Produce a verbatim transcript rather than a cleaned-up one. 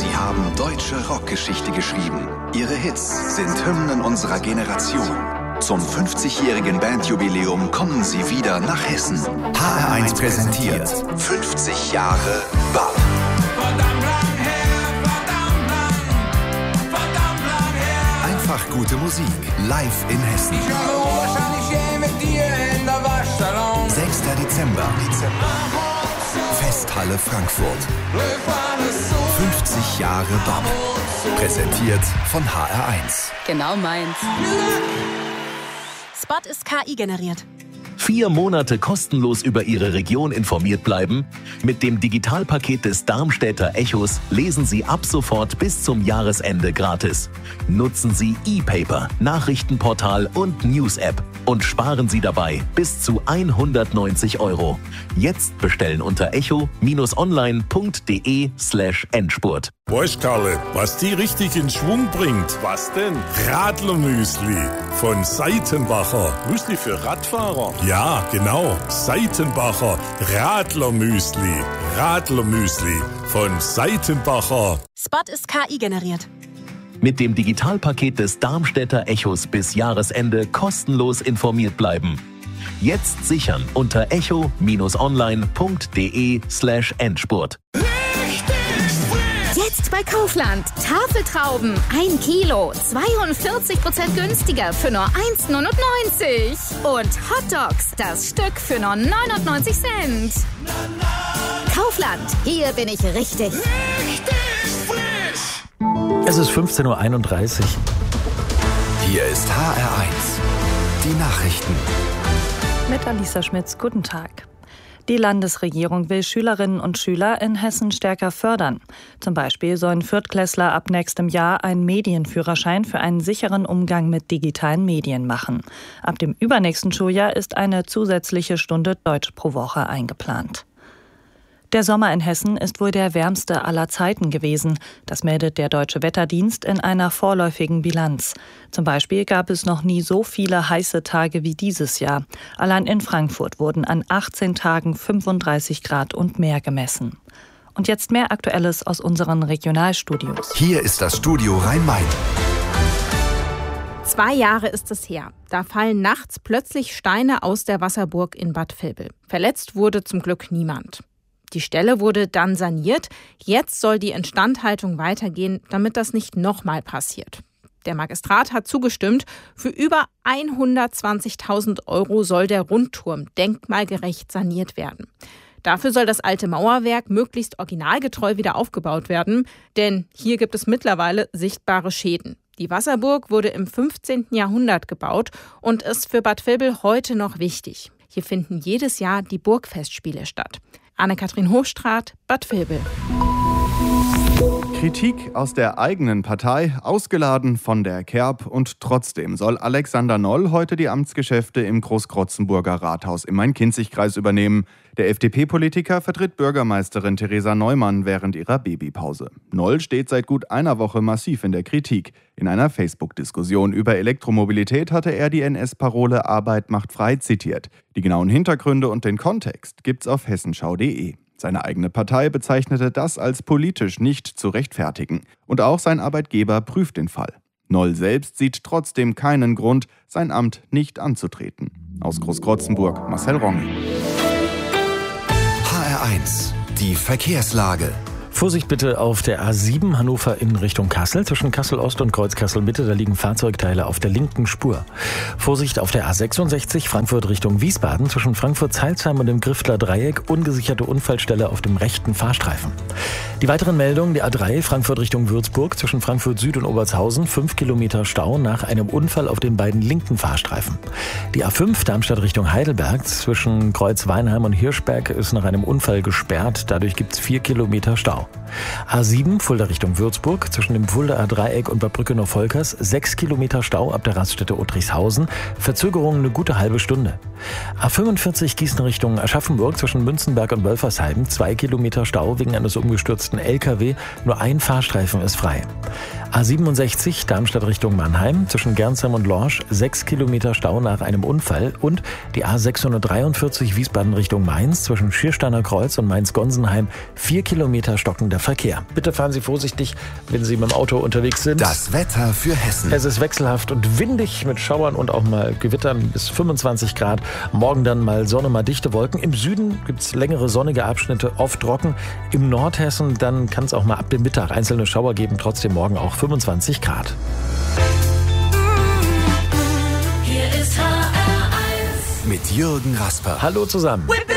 Sie haben deutsche Rockgeschichte geschrieben. Ihre Hits sind Hymnen unserer Generation. Zum fünfzigjährigen Bandjubiläum kommen Sie wieder nach Hessen. H R eins präsentiert fünfzig Jahre B A P. Verdammt lang her, verdammt lang, verdammt lang her. Einfach gute Musik, live in Hessen. Ich habe wahrscheinlich je mit dir in der Waschsalon. sechster Dezember. Festhalle Frankfurt. fünfzig Jahre B A P. Präsentiert von H R eins. Genau meins. Spot ist K I generiert. Vier Monate kostenlos über Ihre Region informiert bleiben? Mit dem Digitalpaket des Darmstädter Echos lesen Sie ab sofort bis zum Jahresende gratis. Nutzen Sie E-Paper, Nachrichtenportal und News-App und sparen Sie dabei bis zu hundertneunzig Euro. Jetzt bestellen unter echo-online.de slash Endspurt. Weißt Karle, was die richtig in Schwung bringt? Was denn? Radlermüsli von Seitenbacher. Müsli für Radfahrer? Ja, genau. Seitenbacher Radlermüsli. Radlermüsli von Seitenbacher. Spot ist K I generiert. Mit dem Digitalpaket des Darmstädter Echos bis Jahresende kostenlos informiert bleiben. Jetzt sichern unter echo-online.de slash Endspurt. Jetzt bei Kaufland. Tafeltrauben. Ein Kilo. zweiundvierzig Prozent günstiger für nur eins neunundneunzig. Und Hotdogs. Das Stück für nur neunundneunzig Cent. Kaufland. Hier bin ich richtig. Richtig frisch. Es ist fünfzehn Uhr einunddreißig. Hier ist H R eins. Die Nachrichten. Mit Alisa Schmitz, guten Tag. Die Landesregierung will Schülerinnen und Schüler in Hessen stärker fördern. Zum Beispiel sollen Viertklässler ab nächstem Jahr einen Medienführerschein für einen sicheren Umgang mit digitalen Medien machen. Ab dem übernächsten Schuljahr ist eine zusätzliche Stunde Deutsch pro Woche eingeplant. Der Sommer in Hessen ist wohl der wärmste aller Zeiten gewesen. Das meldet der Deutsche Wetterdienst in einer vorläufigen Bilanz. Zum Beispiel gab es noch nie so viele heiße Tage wie dieses Jahr. Allein in Frankfurt wurden an achtzehn Tagen fünfunddreißig Grad und mehr gemessen. Und jetzt mehr Aktuelles aus unseren Regionalstudios. Hier ist das Studio Rhein-Main. Zwei Jahre ist es her. Da fallen nachts plötzlich Steine aus der Wasserburg in Bad Vilbel. Verletzt wurde zum Glück niemand. Die Stelle wurde dann saniert. Jetzt soll die Instandhaltung weitergehen, damit das nicht nochmal passiert. Der Magistrat hat zugestimmt. Für über hundertzwanzigtausend Euro soll der Rundturm denkmalgerecht saniert werden. Dafür soll das alte Mauerwerk möglichst originalgetreu wieder aufgebaut werden. Denn hier gibt es mittlerweile sichtbare Schäden. Die Wasserburg wurde im fünfzehnten Jahrhundert gebaut und ist für Bad Vilbel heute noch wichtig. Hier finden jedes Jahr die Burgfestspiele statt. Anne-Kathrin Hochstraat, Bad Vilbel. Kritik aus der eigenen Partei, ausgeladen von der Kerb und trotzdem soll Alexander Noll heute die Amtsgeschäfte im Großkrotzenburger Rathaus im Main-Kinzig-Kreis übernehmen. Der F D P-Politiker vertritt Bürgermeisterin Theresa Neumann während ihrer Babypause. Noll steht seit gut einer Woche massiv in der Kritik. In einer Facebook-Diskussion über Elektromobilität hatte er die N S-Parole Arbeit macht frei zitiert. Die genauen Hintergründe und den Kontext gibt's auf hessenschau punkt de. Seine eigene Partei bezeichnete das als politisch nicht zu rechtfertigen. Und auch sein Arbeitgeber prüft den Fall. Noll selbst sieht trotzdem keinen Grund, sein Amt nicht anzutreten. Aus Großkrotzenburg, Marcel Ronge. H R eins. Die Verkehrslage. Vorsicht bitte auf der A sieben Hannover in Richtung Kassel. Zwischen Kassel Ost und Kreuz Kassel Mitte, da liegen Fahrzeugteile auf der linken Spur. Vorsicht auf der A sechsundsechzig Frankfurt Richtung Wiesbaden. Zwischen Frankfurt-Zeilsheim und dem Griffler Dreieck ungesicherte Unfallstelle auf dem rechten Fahrstreifen. Die weiteren Meldungen, die A drei Frankfurt Richtung Würzburg. Zwischen Frankfurt Süd und Obertshausen fünf Kilometer Stau nach einem Unfall auf den beiden linken Fahrstreifen. Die A fünf Darmstadt Richtung Heidelberg. Zwischen Kreuz Weinheim und Hirschberg ist nach einem Unfall gesperrt. Dadurch gibt es vier Kilometer Stau. A sieben Fulda Richtung Würzburg, zwischen dem Fuldaer Dreieck und Bad Brückenow-Volkers, sechs Kilometer Stau ab der Raststätte Uttrichshausen, Verzögerung eine gute halbe Stunde. A fünfundvierzig Gießen Richtung Aschaffenburg, zwischen Münzenberg und Wölfersheim, zwei Kilometer Stau wegen eines umgestürzten L K W, nur ein Fahrstreifen ist frei. A siebenundsechzig Darmstadt Richtung Mannheim, zwischen Gernsheim und Lorsch, sechs Kilometer Stau nach einem Unfall und die A sechshundertdreiundvierzig Wiesbaden Richtung Mainz, zwischen Schiersteiner Kreuz und Mainz-Gonsenheim, vier Kilometer stockender Verkehr. Bitte fahren Sie vorsichtig, wenn Sie mit dem Auto unterwegs sind. Das Wetter für Hessen. Es ist wechselhaft und windig mit Schauern und auch mal Gewittern bis fünfundzwanzig Grad. Morgen dann mal Sonne, mal dichte Wolken. Im Süden gibt es längere sonnige Abschnitte, oft trocken. Im Nordhessen dann kann es auch mal ab dem Mittag einzelne Schauer geben. Trotzdem morgen auch fünfundzwanzig Grad. Hier ist H R eins. Mit Jürgen Rasper. Hallo zusammen.